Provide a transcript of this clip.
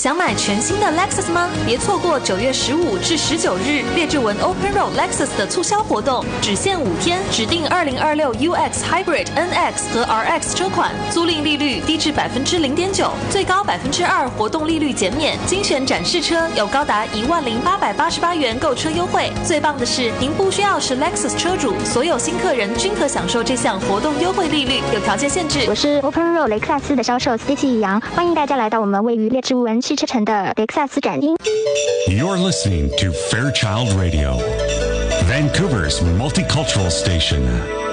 想买全新的 Lexus 吗？别错过9月15至19日列治文 Open Road Lexus 的促销活动，只限5天，指定2026 UX Hybrid NX 和 RX 车款，租赁利率低至0.9%，最高2%活动利率减免，精选展示车有高达10888元购车优惠。最棒的是，您不需要是 Lexus 车主，所有新客人均可享受这项活动优惠利率，有条件限制。 我是 Open Road 雷克萨斯的销售 Stacy 杨，欢迎大家来到我们位于列治文汽车城的雷克萨斯展厅。 You're listening to Fairchild Radio, Vancouver's multicultural station.